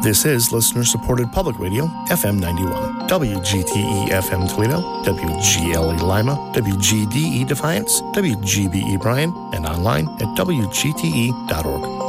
This is listener-supported public radio, FM 91, WGTE FM Toledo, WGLE Lima, WGDE Defiance, WGBE Bryan, and online at WGTE.org.